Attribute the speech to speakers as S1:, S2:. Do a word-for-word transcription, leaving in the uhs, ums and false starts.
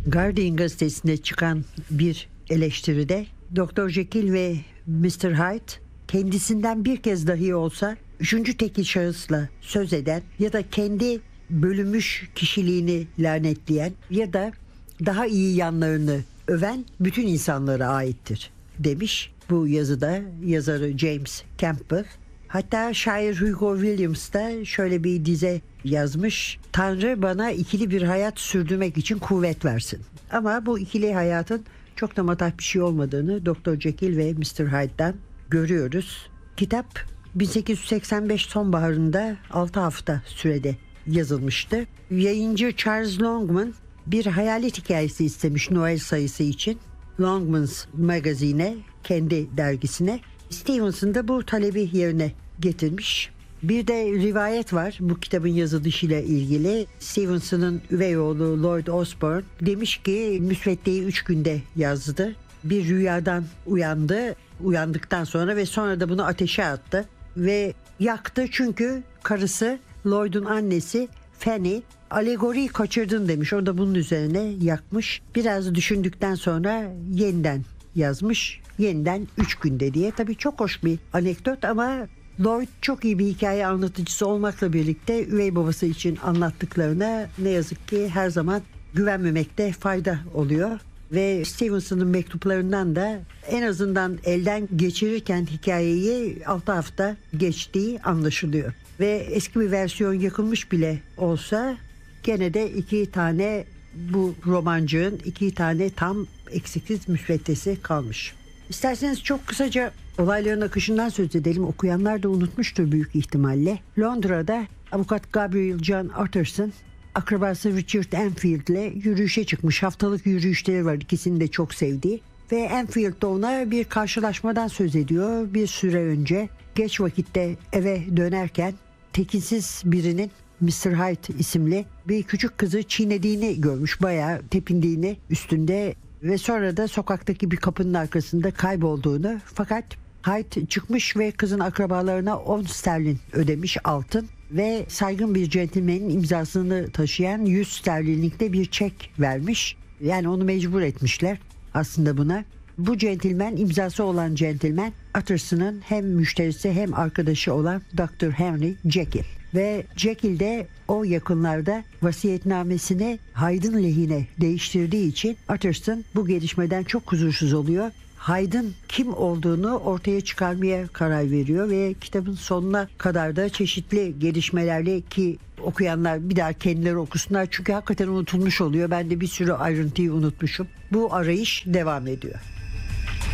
S1: Guardian gazetesinde çıkan bir eleştiride doktor Jekyll ve mister Hyde kendisinden bir kez dahi olsa üçüncü tekil şahısla söz eden ya da kendi bölünmüş kişiliğini lanetleyen ya da daha iyi yanlarını öven bütün insanlara aittir demiş bu yazıda yazarı James Campbell. Hatta şair Hugo Williams da şöyle bir dize yazmış: Tanrı bana ikili bir hayat sürdürmek için kuvvet versin. Ama bu ikili hayatın çok da matah bir şey olmadığını doktor Jekyll ve mister Hyde'dan görüyoruz. Kitap bin sekiz yüz seksen beş sonbaharında altı hafta sürede yazılmıştı. Yayıncı Charles Longman bir hayalet hikayesi istemiş Noel sayısı için. Longman's Magazine'e, kendi dergisine. Stevenson da bu talebi yerine getirmiş. Bir de rivayet var bu kitabın yazılışıyla ilgili. Stevenson'ın üvey oğlu Lloyd Osborne demiş ki müsveddeyi üç günde yazdı. Bir rüyadan uyandı. Uyandıktan sonra ve sonra da bunu ateşe attı. Ve yaktı çünkü karısı Lloyd'un annesi Fanny alegoriyi kaçırdın demiş. O da bunun üzerine yakmış. Biraz düşündükten sonra yeniden yazmış. Yeniden üç günde diye. Tabii çok hoş bir anekdot ama Lloyd çok iyi bir hikaye anlatıcısı olmakla birlikte üvey babası için anlattıklarına ne yazık ki her zaman güvenmemekte fayda oluyor. Ve Stevenson'ın mektuplarından da en azından elden geçirirken hikayeyi altı hafta geçtiği anlaşılıyor. Ve eski bir versiyon yakılmış bile olsa gene de iki tane bu romancığın iki tane tam eksiksiz müsveddesi kalmış. İsterseniz çok kısaca olayların akışından söz edelim. Okuyanlar da unutmuştur büyük ihtimalle. Londra'da avukat Gabriel John Utterson akrabası Richard Enfield ile yürüyüşe çıkmış. Haftalık yürüyüşleri var, ikisini de çok sevdiği. Ve Enfield de ona bir karşılaşmadan söz ediyor. Bir süre önce geç vakitte eve dönerken tekinsiz birinin mister Hyde isimli bir küçük kızı çiğnediğini görmüş. Bayağı tepindiğini üstünde ve sonra da sokaktaki bir kapının arkasında kaybolduğunu. Fakat Hyde çıkmış ve kızın akrabalarına on sterlin ödemiş altın ve saygın bir centilmenin imzasını taşıyan yüz sterlinlikte bir çek vermiş. Yani onu mecbur etmişler aslında buna. Bu centilmen, imzası olan centilmen Utterson'ın hem müşterisi hem arkadaşı olan doktor Henry Jekyll. Ve Jekyll de o yakınlarda vasiyetnamesini Hyde'ın lehine değiştirdiği için Utterson bu gelişmeden çok huzursuz oluyor. Hyde'ın kim olduğunu ortaya çıkarmaya karar veriyor ve kitabın sonuna kadar da çeşitli gelişmelerle, ki okuyanlar bir daha kendileri okusunlar çünkü hakikaten unutulmuş oluyor. Ben de bir sürü ayrıntıyı unutmuşum. Bu arayış devam ediyor.